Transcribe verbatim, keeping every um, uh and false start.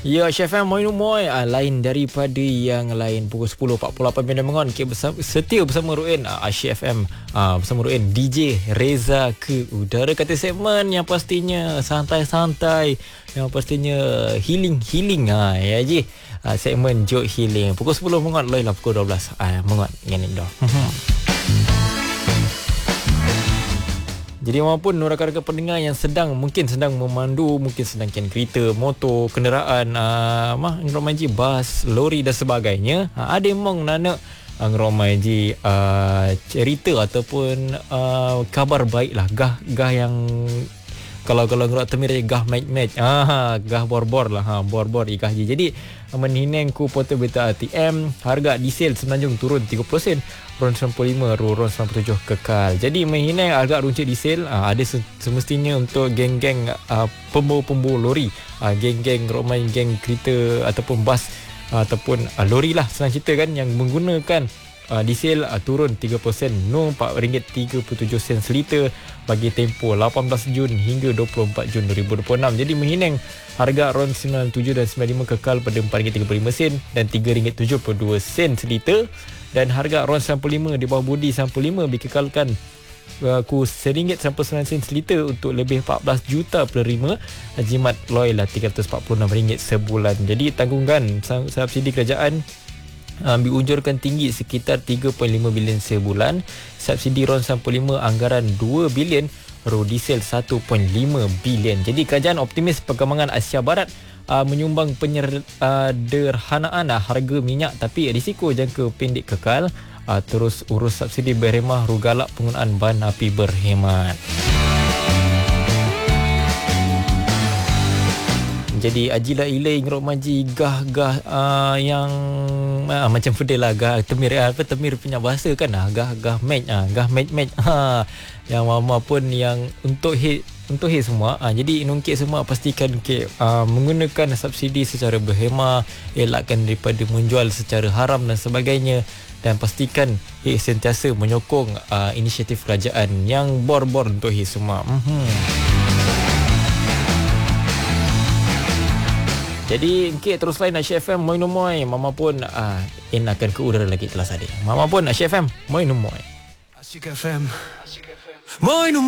Ya, Chef M Moinu Moy ah, lain daripada yang lain. Pukul sepuluh empat puluh lapan minit mengon okay, bersama, setia bersama Ruin ah, Chef M ah, bersama Ruin D J Reza ke udara. Kata segmen yang pastinya santai-santai, yang pastinya healing-healing ah, ya je ah, segmen Jok Healing. Pukul sepuluh mengon lain lah pukul dua belas ah, mengon ngene dah. Jadi maupun rakan-rakan pendengar yang sedang mungkin sedang memandu, mungkin sedang ken kereta, motor, kenderaan, uh, mah ngeromaji bas, lori dan sebagainya. Uh, ada emang nak ngeromaji uh, cerita ataupun uh, kabar baik lah. Gah gah yang kalau kalau ngerak temir gah match-match. Ah, gah bor-bor lah ha, bor-bor igah je. Jadi menhineng ku portal berita A T M, harga diesel Semenanjung turun tiga puluh sen. RON sembilan puluh lima, RON sembilan puluh tujuh kekal. Jadi menghina harga runcit diesel uh, ada semestinya untuk geng-geng uh, pembawa-pembawa lori, uh, geng-geng romai geng kereta ataupun bas uh, ataupun uh, lori lah senang cerita kan, yang menggunakan uh, diesel uh, turun tiga puluh sen, no empat ringgit tiga puluh tujuh sen seliter bagi tempoh lapan belas Jun hingga dua puluh empat Jun dua ribu dua puluh enam. Jadi menghina harga RON sembilan puluh tujuh dan sembilan puluh lima kekal pada empat ringgit tiga puluh lima sen dan tiga ringgit tujuh puluh dua sen seliter. Dan harga RON sembilan puluh lima di bawah budi sembilan puluh lima dikekalkan uh, ku satu ringgit sembilan puluh sembilan sen seliter untuk lebih empat belas juta penerima. Jimat Loi lah tiga ratus empat puluh enam ringgit sebulan. Jadi tanggungan subsidi kerajaan uh, diunjurkan tinggi sekitar tiga perpuluhan lima bilion sebulan. Subsidi RON sembilan puluh lima anggaran dua bilion, RON diesel satu perpuluhan lima bilion. Jadi kerajaan optimis perkembangan Asia Barat Uh, menyumbang penyederhanaan uh, harga minyak, tapi risiko jangka pendek kekal. Uh, terus urus subsidi berhemah, rugalak penggunaan bahan api berhemat. Jadi ajilah ilai ngerok maji gah-gah uh, yang uh, macam fedel lah, gah temir uh, apa temir punya bahasa kan, uh, gah-gah match uh, gah match-match ha, yang mama pun yang untuk hit untuk hit semua. Ha, jadi nungkit semua pastikan okay, uh, menggunakan subsidi secara berhemah, elakkan daripada menjual secara haram dan sebagainya, dan pastikan hit sentiasa menyokong uh, inisiatif kerajaan yang bor-bor untuk hit semua. Mm-hmm. Jadi okay, terus lain Chef M Moinu Moy. Mama pun uh, enakan ke udara lagi telah sadir. Mama pun Chef M Moinu Moy. Asyik F M Moinu